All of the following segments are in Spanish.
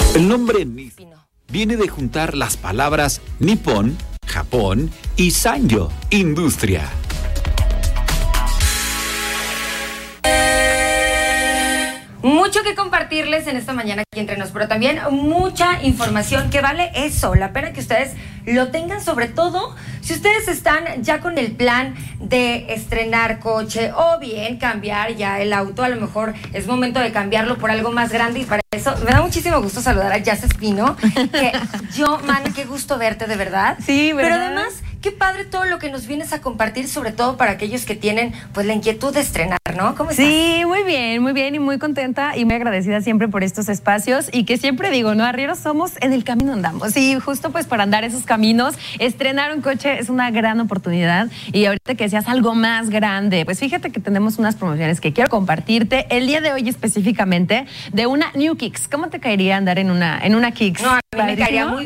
El nombre Nissan viene de juntar las palabras Nippon, Japón, y Sanyo, industria. Mucho que compartirles en esta mañana aquí entre nos, pero también mucha información que vale eso, la pena que ustedes lo tengan, sobre todo si ustedes están ya con el plan de estrenar coche o bien cambiar ya el auto. A lo mejor es momento de cambiarlo por algo más grande, y para eso me da muchísimo gusto saludar a Jazz Espino, que mana, qué gusto verte, de verdad. Sí, ¿verdad? Pero además, qué padre todo lo que nos vienes a compartir, sobre todo para aquellos que tienen pues la inquietud de estrenar, ¿no? ¿Cómo estás? Sí, muy bien y muy contenta y muy agradecida siempre por estos espacios, y que siempre digo, ¿no? Arrieros somos, en el camino andamos, y justo pues para andar esos caminos, estrenar un coche es una gran oportunidad. Y ahorita que decías algo más grande, pues fíjate que tenemos unas promociones que quiero compartirte el día de hoy, específicamente de una New Kicks. ¿Cómo te caería andar en una Kicks? No, a mí me caería muy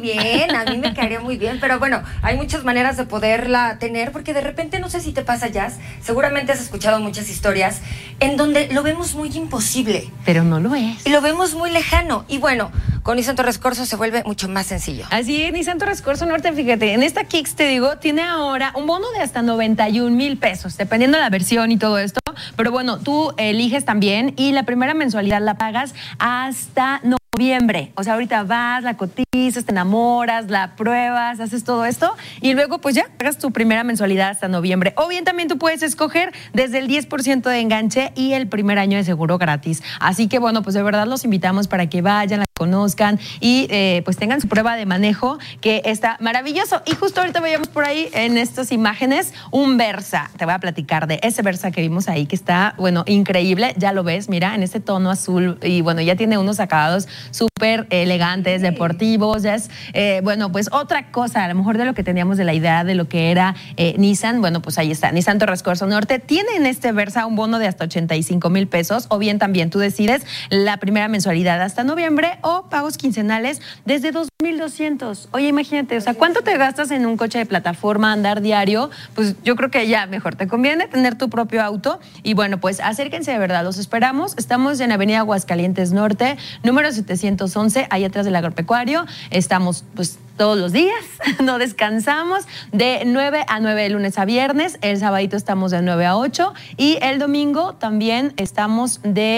bien, pero bueno, hay muchas maneras de poderla tener, porque de repente, no sé si te pasa, Jazz, seguramente has escuchado muchas historias en donde lo vemos muy imposible. Pero no lo es. Y lo vemos muy lejano. Y bueno, con Nissan Torres Corso se vuelve mucho más sencillo. Así es, Nissan Torres Corso Norte, fíjate, en esta Kicks, te digo, tiene ahora un bono de hasta 91,000 pesos, dependiendo de la versión y todo esto. Pero bueno, tú eliges también, y la primera mensualidad la pagas hasta noviembre. O sea, ahorita vas, la cotizas, te enamoras, la pruebas, haces todo esto, y luego pues ya pagas tu primera mensualidad hasta noviembre. O bien también tú puedes escoger desde el 10% de enganche y el primer año de seguro gratis. Así que bueno, pues de verdad los invitamos para que vayan, la conozcan y pues tengan su prueba de manejo, que está maravilloso. Y justo ahorita veíamos por ahí en estas imágenes un Versa. Te voy a platicar de ese Versa que vimos ahí, que está, bueno, increíble. Ya lo ves, mira, en este tono azul, y bueno, ya tiene unos acabados súper elegantes, deportivos. Ya es, bueno, pues otra cosa, a lo mejor de lo que teníamos de la idea de lo que era Nissan. Bueno, pues ahí está, Nissan Torres Corso Norte tiene en este Versa un bono de hasta 85,000 pesos, o bien también tú decides la primera mensualidad hasta noviembre, o pagos quincenales desde 2,200. Oye, imagínate, o sea, ¿cuánto te gastas en un coche de plataforma, andar diario? Pues yo creo que ya mejor te conviene tener tu propio auto. Y bueno, pues acérquense, de verdad, los esperamos. Estamos en Avenida Aguascalientes Norte, número 711, ahí atrás del agropecuario. Estamos pues todos los días, no descansamos, de 9 a 9 de lunes a viernes. El sabadito estamos de 9 a 8, y el domingo también estamos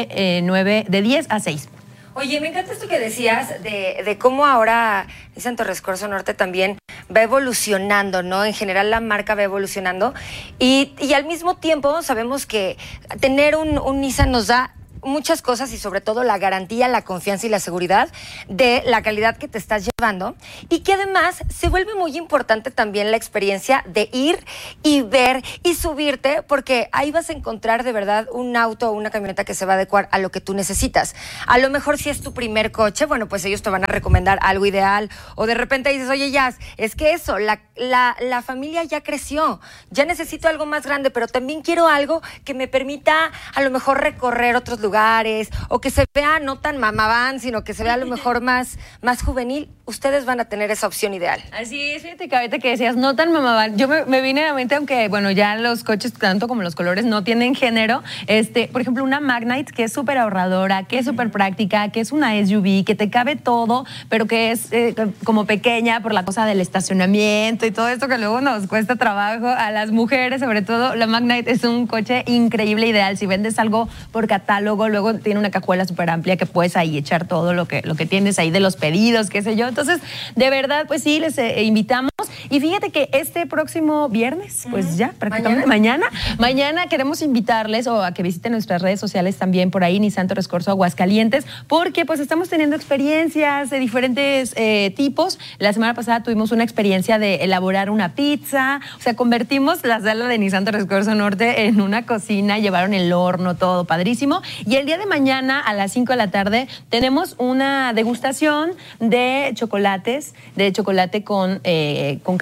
de 10 a 6. Oye, me encanta esto que decías de cómo ahora Nissan Torres Corso Norte también va evolucionando, ¿no? En general la marca va evolucionando, y al mismo tiempo sabemos que tener un Nissan nos da muchas cosas, y sobre todo la garantía, la confianza y la seguridad de la calidad que te estás llevando, y que además se vuelve muy importante también la experiencia de ir y ver y subirte, porque ahí vas a encontrar de verdad un auto o una camioneta que se va a adecuar a lo que tú necesitas. A lo mejor si es tu primer coche, bueno, pues ellos te van a recomendar algo ideal, o de repente dices, oye, Jazz, es que eso, la familia ya creció, ya necesito algo más grande, pero también quiero algo que me permita a lo mejor recorrer otros lugares, o que se vea no tan mamaván, sino que se vea a lo mejor más juvenil. Ustedes van a tener esa opción ideal. Así es, fíjate que ahorita que decías no tan mamaván, yo me vine a la mente, aunque bueno, ya los coches, tanto como los colores, no tienen género. Por ejemplo, una Magnite, que es súper ahorradora, que es súper práctica, que es una SUV, que te cabe todo, pero que es como pequeña por la cosa del estacionamiento y todo esto que luego nos cuesta trabajo a las mujeres, sobre todo. La Magnite es un coche increíble, ideal. Si vendes algo por catálogo, luego tiene una cajuela súper amplia que puedes ahí echar todo lo que tienes ahí de los pedidos, qué sé yo. Entonces, de verdad, pues sí, les invitamos. Y fíjate que este próximo viernes, pues ya, prácticamente mañana queremos invitarles a que visiten nuestras redes sociales también por ahí, Nissan Torres Corso Aguascalientes, porque pues estamos teniendo experiencias de diferentes tipos. La semana pasada tuvimos una experiencia de elaborar una pizza, o sea, convertimos la sala de Nissan Torres Corso Norte en una cocina, llevaron el horno, todo padrísimo. Y el día de mañana a las 5 de la tarde tenemos una degustación de chocolates, de chocolate con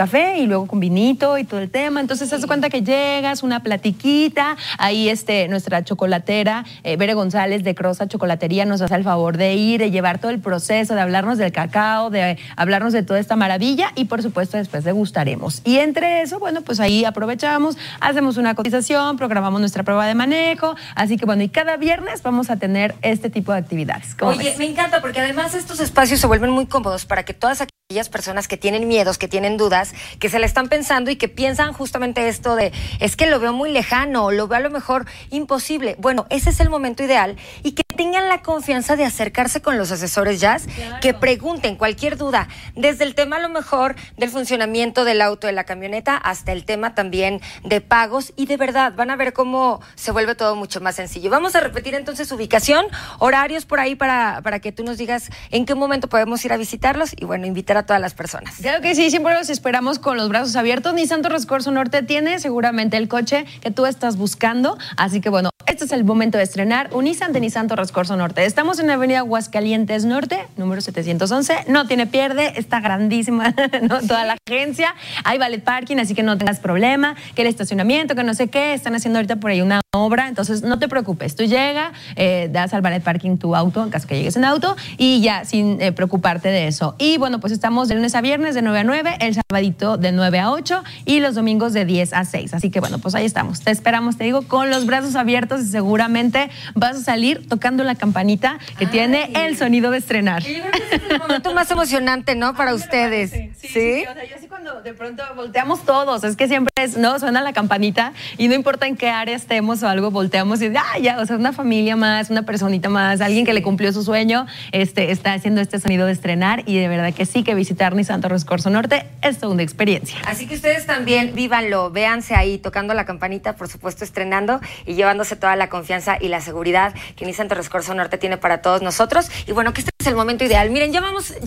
café y luego con vinito y todo el tema. Entonces, haz de cuenta que llegas, una platiquita, ahí nuestra chocolatera, Bere González de Crossa Chocolatería, nos hace el favor de ir, de llevar todo el proceso, de hablarnos del cacao, de hablarnos de toda esta maravilla y, por supuesto, después degustaremos. Y entre eso, bueno, pues ahí aprovechamos, hacemos una cotización, programamos nuestra prueba de manejo, así que, bueno, y cada viernes vamos a tener este tipo de actividades. Oye, ves? Me encanta porque además estos espacios se vuelven muy cómodos para que todas aquellas personas que tienen miedos, que tienen dudas, que se la están pensando y que piensan justamente esto de, es que lo veo muy lejano, lo veo a lo mejor imposible. Bueno, ese es el momento ideal y que tengan la confianza de acercarse con los asesores Jazz, claro, que pregunten cualquier duda, desde el tema a lo mejor del funcionamiento del auto, de la camioneta, hasta el tema también de pagos, y de verdad van a ver cómo se vuelve todo mucho más sencillo. Vamos a repetir entonces ubicación, horarios por ahí para que tú nos digas en qué momento podemos ir a visitarlos y, bueno, invitar a todas las personas. Claro que sí, siempre los esperamos con los brazos abiertos. Nissan Torres Corso Norte tiene seguramente el coche que tú estás buscando, así que, bueno, este es el momento de estrenar un Nissan de Nissan Torres Corso Norte. Estamos en la avenida Aguascalientes Norte, número 711, no tiene pierde, está grandísima, ¿no? Toda la agencia, hay valet parking, así que no tengas problema, que el estacionamiento, que no sé qué, están haciendo ahorita por ahí una obra, entonces no te preocupes, tú llega, das al valet parking tu auto, en caso que llegues en auto, y ya, sin preocuparte de eso. Y bueno, pues estamos de lunes a viernes de 9 a 9, el sabadito de 9 a 8 y los domingos de 10 a 6, así que, bueno, pues ahí estamos, te esperamos, te digo, con los brazos abiertos y seguramente vas a salir tocando la campanita que tiene el sonido de estrenar. Y yo creo que ese es el momento más emocionante, ¿no? Para ustedes. Sí, o sea, yo sí cuando de pronto volteamos todos, es que siempre es, ¿no? Suena la campanita y no importa en qué área estemos o algo, volteamos y ya, o sea, una familia más, una personita más, alguien que le cumplió su sueño, está haciendo este sonido de estrenar, y de verdad que sí, que visitar Nissan Torres Corso Norte es toda una experiencia. Así que ustedes también vívanlo, véanse ahí tocando la campanita, por supuesto estrenando y llevándose toda la confianza y la seguridad que Nissan Torres Corso Norte tiene para todos nosotros. Y bueno, que este es el momento ideal. Miren, ya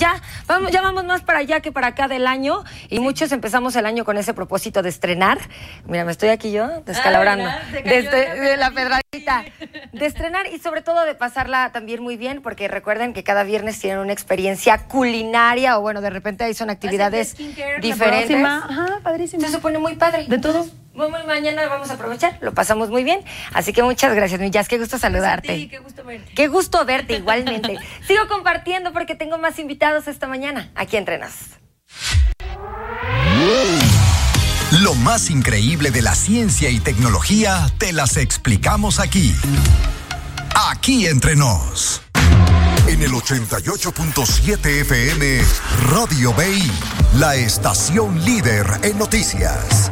vamos más para allá que para acá del año, y muchos empezamos el año con ese propósito de estrenar. Mira, me estoy aquí yo descalabrando de la pedradita, de estrenar y sobre todo de pasarla también muy bien, porque recuerden que cada viernes tienen una experiencia culinaria, o bueno, de repente ahí son actividades diferentes. Ajá, padrísimo. Eso se pone muy padre. De todo. Bueno, mañana vamos a aprovechar, lo pasamos muy bien. Así que muchas gracias, mi Jazz, qué gusto saludarte. Sí, qué gusto verte. Qué gusto verte igualmente. Sigo compartiendo porque tengo más invitados esta mañana aquí Entre Nos. Lo más increíble de la ciencia y tecnología te las explicamos aquí. Aquí Entre Nos. En el 88.7 FM, Radio BI, la estación líder en noticias.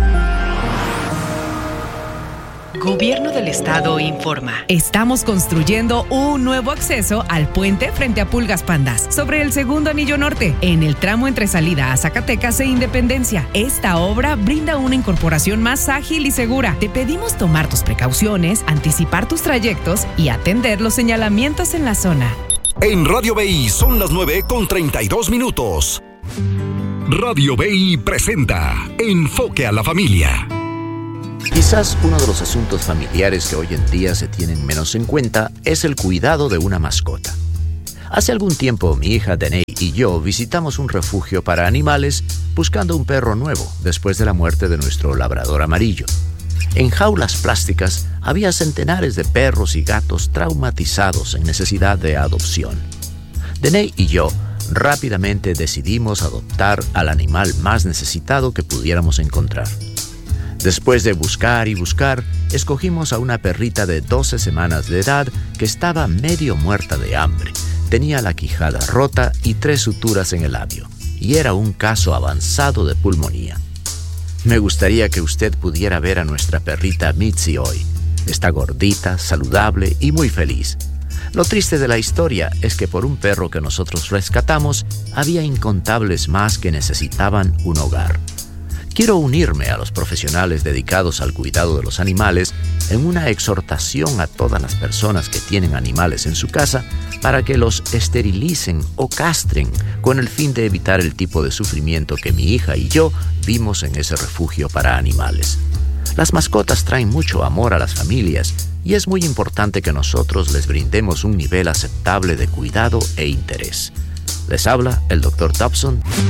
Gobierno del Estado informa. Estamos construyendo un nuevo acceso al puente frente a Pulgas Pandas, sobre el segundo anillo norte, en el tramo entre salida a Zacatecas e Independencia. Esta obra brinda una incorporación más ágil y segura. Te pedimos tomar tus precauciones, anticipar tus trayectos y atender los señalamientos en la zona. En Radio BI son las 9:32. Radio BI presenta Enfoque a la Familia. Quizás uno de los asuntos familiares que hoy en día se tienen menos en cuenta es el cuidado de una mascota. Hace algún tiempo mi hija Danae y yo visitamos un refugio para animales buscando un perro nuevo después de la muerte de nuestro labrador amarillo. En jaulas plásticas había centenares de perros y gatos traumatizados en necesidad de adopción. Danae y yo rápidamente decidimos adoptar al animal más necesitado que pudiéramos encontrar. Después de buscar y buscar, escogimos a una perrita de 12 semanas de edad que estaba medio muerta de hambre. Tenía la quijada rota y 3 suturas en el labio, y era un caso avanzado de pulmonía. Me gustaría que usted pudiera ver a nuestra perrita Mitzi hoy. Está gordita, saludable y muy feliz. Lo triste de la historia es que por un perro que nosotros rescatamos, había incontables más que necesitaban un hogar. Quiero unirme a los profesionales dedicados al cuidado de los animales en una exhortación a todas las personas que tienen animales en su casa para que los esterilicen o castren con el fin de evitar el tipo de sufrimiento que mi hija y yo vimos en ese refugio para animales. Las mascotas traen mucho amor a las familias y es muy importante que nosotros les brindemos un nivel aceptable de cuidado e interés. Les habla el Dr. Dobson.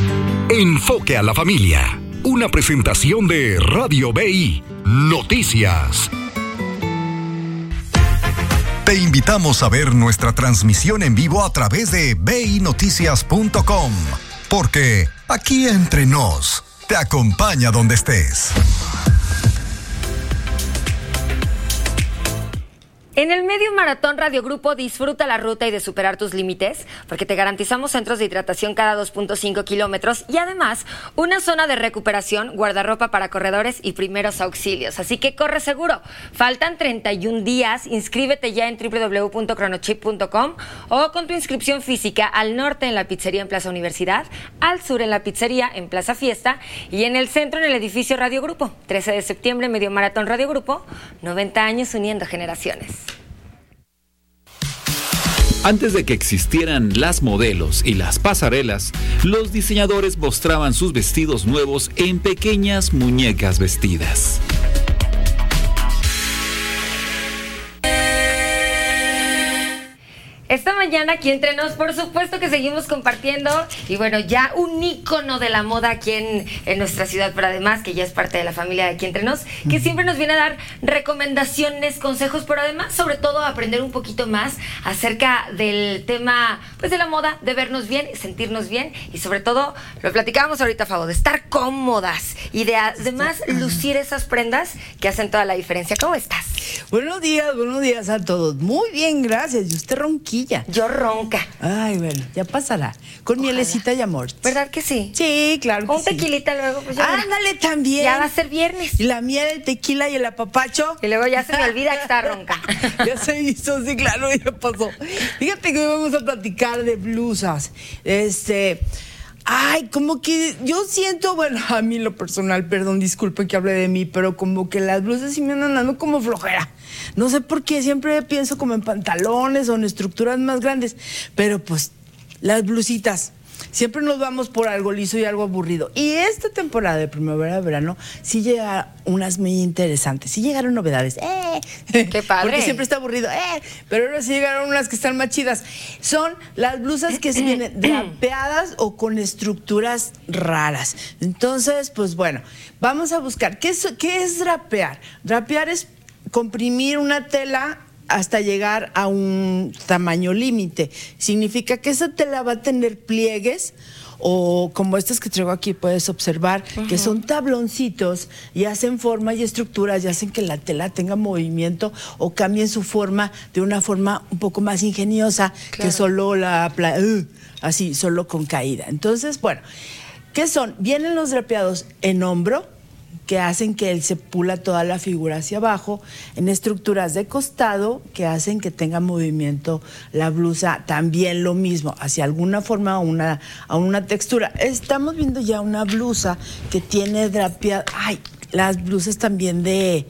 Enfoque a la familia. Una presentación de Radio BI Noticias. Te invitamos a ver nuestra transmisión en vivo a través de binoticias.com, porque aquí entre nos te acompaña donde estés. En el Medio Maratón Radio Grupo disfruta la ruta y de superar tus límites, porque te garantizamos centros de hidratación cada 2.5 kilómetros y además una zona de recuperación, guardarropa para corredores y primeros auxilios. Así que corre seguro. Faltan 31 días. Inscríbete ya en www.cronochip.com o con tu inscripción física al norte en la pizzería en Plaza Universidad, al sur en la pizzería en Plaza Fiesta y en el centro en el edificio Radio Grupo. 13 de septiembre, Medio Maratón Radio Grupo, 90 años uniendo generaciones. Antes de que existieran las modelos y las pasarelas, los diseñadores mostraban sus vestidos nuevos en pequeñas muñecas vestidas. Esta mañana aquí entre nos, por supuesto que seguimos compartiendo y bueno, ya un ícono de la moda aquí en nuestra ciudad, pero además que ya es parte de la familia de aquí entre nos, que siempre nos viene a dar recomendaciones, consejos, pero además sobre todo aprender un poquito más acerca del tema pues de la moda, de vernos bien, sentirnos bien y sobre todo, lo platicábamos ahorita, Fabo, de estar cómodas y de además lucir esas prendas que hacen toda la diferencia. ¿Cómo estás? Buenos días a todos. Muy bien, gracias. Y usted ronquilla. Yo ronca. Ay, bueno, ya pasará. Con mielecita y amor. ¿Verdad que sí? Sí, claro que un sí. tequilita luego. Pues ya ándale también. Ya va a ser viernes. Y la miel, el tequila y el apapacho. Y luego ya se me olvida que está ronca. Ya se hizo, sí, claro, ya pasó. Fíjate que hoy vamos a platicar de blusas. Ay, como que yo siento, bueno, a mí lo personal, perdón, disculpen que hable de mí, pero como que las blusas sí me andan dando como flojera. No sé por qué, siempre pienso como en pantalones o en estructuras más grandes, pero pues las blusitas. Siempre nos vamos por algo liso y algo aburrido. Y esta temporada de primavera-verano sí llegaron unas muy interesantes. Sí llegaron novedades. ¡Qué padre! Porque siempre está aburrido. Pero ahora sí llegaron unas que están más chidas. Son las blusas que se vienen drapeadas o con estructuras raras. Entonces, pues bueno, vamos a buscar. ¿Qué es drapear? Drapear es comprimir una tela hasta llegar a un tamaño límite. Significa que esa tela va a tener pliegues o como estas que traigo aquí puedes observar, que son tabloncitos y hacen forma y estructuras y hacen que la tela tenga movimiento o cambien su forma de una forma un poco más ingeniosa que solo así, solo con caída. Entonces, bueno, ¿qué son? Vienen los drapeados en hombro, que hacen que él se pula toda la figura hacia abajo, en estructuras de costado que hacen que tenga movimiento la blusa, también lo mismo, hacia alguna forma a una textura. Estamos viendo ya una blusa que tiene drapeada, las blusas también de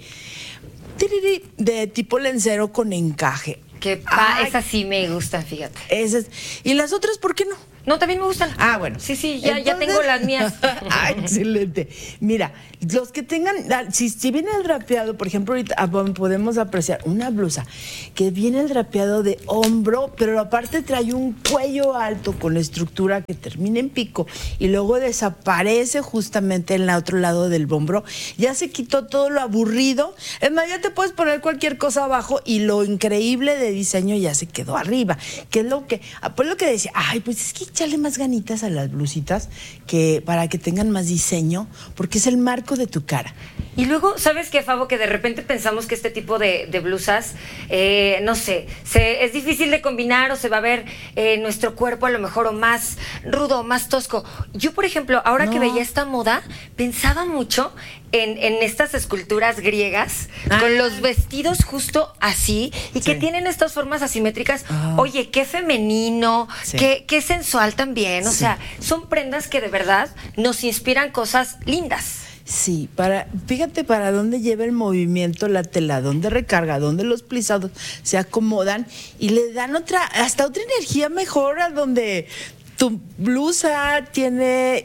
tipo lencero con encaje. Esas sí me gustan, fíjate. ¿Y las otras por qué no? No, también me gustan. Bueno. Sí, ya tengo las mías. Excelente. Mira, los que tengan, si viene el drapeado, por ejemplo, ahorita podemos apreciar una blusa que viene el drapeado de hombro, pero aparte trae un cuello alto con estructura que termina en pico y luego desaparece justamente en el otro lado del hombro. Ya se quitó todo lo aburrido. Es más, ya te puedes poner cualquier cosa abajo y lo increíble de diseño ya se quedó arriba. Que es lo que decía, pues es que echarle más ganitas a las blusitas para que tengan más diseño, porque es el marco de tu cara. Y luego, ¿sabes qué, Fabo? Que de repente pensamos que este tipo de blusas, no sé, es difícil de combinar o se va a ver nuestro cuerpo a lo mejor o más rudo, o más tosco. Yo, por ejemplo, ahora que veía esta moda, pensaba mucho en estas esculturas griegas, con los vestidos justo así, y que tienen estas formas asimétricas. Oye, qué femenino, qué sensual también. O sea, son prendas que de verdad nos inspiran cosas lindas. Sí, fíjate para dónde lleva el movimiento la tela, dónde recarga, dónde los plisados se acomodan y le dan hasta otra energía mejor a donde tu blusa tiene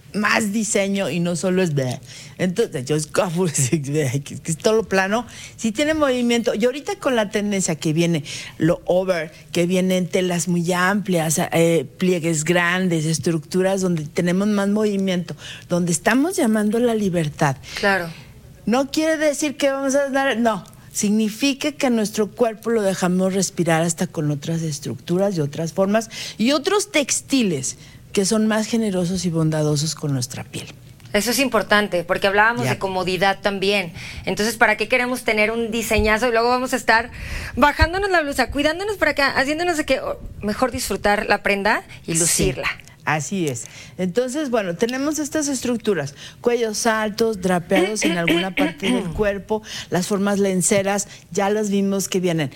más diseño y no solo es bleh. Entonces yo escojo, que es todo lo plano, sí tiene movimiento. Y ahorita con la tendencia que viene lo over, que vienen telas muy amplias, pliegues grandes, estructuras donde tenemos más movimiento, donde estamos llamando la libertad. Claro. No quiere decir que vamos a dar, no, significa que nuestro cuerpo lo dejamos respirar hasta con otras estructuras y otras formas y otros textiles que son más generosos y bondadosos con nuestra piel. Eso es importante, porque hablábamos de comodidad también. Entonces, ¿para qué queremos tener un diseñazo y luego vamos a estar bajándonos la blusa, cuidándonos para acá, haciéndonos de que mejor disfrutar la prenda y lucirla? Sí. Así es. Entonces, bueno, tenemos estas estructuras, cuellos altos, drapeados en alguna parte del cuerpo, las formas lenceras, ya las vimos que vienen.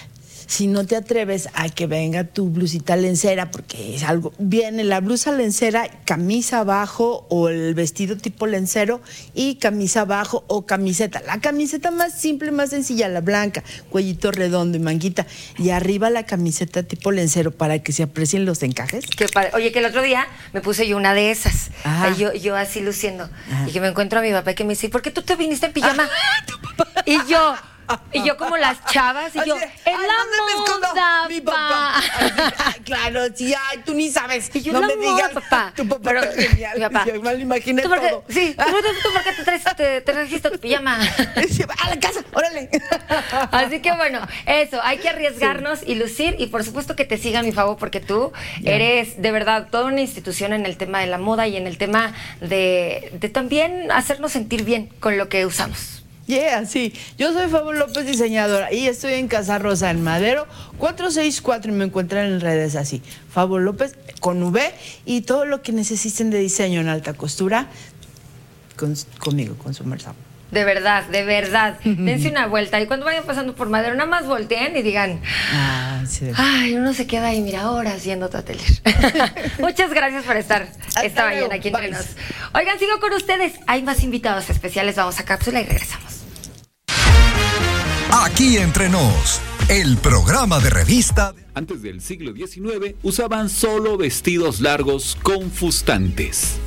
Si no te atreves a que venga tu blusita lencera, porque es algo, viene la blusa lencera, camisa abajo o el vestido tipo lencero y camisa abajo o camiseta. La camiseta más simple, más sencilla, la blanca, cuellito redondo y manguita. Y arriba la camiseta tipo lencero para que se aprecien los encajes. Qué padre. Oye, que el otro día me puse yo una de esas. Yo así luciendo. Y que me encuentro a mi papá que me dice, ¿por qué tú te viniste en pijama? Y yo como las chavas, y yo, en la moda, mi papá. Claro, sí, ay, tú ni sabes. Y yo, no la me digas, papá. Tu papá pero, está genial. Mi papá. Yo me lo imaginé ¿Tú por qué, todo. sí, ¿tú por qué te trajiste tu pijama? A la casa, órale. Así que bueno, eso, hay que arriesgarnos y lucir, y por supuesto que te sigan, mi favor, porque tú eres de verdad toda una institución en el tema de la moda y en el tema de también hacernos sentir bien con lo que usamos. Sí. Yo soy Fabo López, diseñadora, y estoy en Casa Rosa, en Madero, 464, y me encuentran en redes así. Fabo López, con V, y todo lo que necesiten de diseño en alta costura, conmigo, con Sumersam. De verdad, dense una vuelta, y cuando vayan pasando por Madero, nada más volteen y digan, sí. Ay, uno se queda ahí, mira, horas viendo tu atelier. Muchas gracias por estar esta mañana aquí entre nos. Oigan, sigo con ustedes, hay más invitados especiales, vamos a cápsula y regresamos. Aquí entre nos, el programa de revista. Antes del siglo XIX usaban solo vestidos largos con fustantes.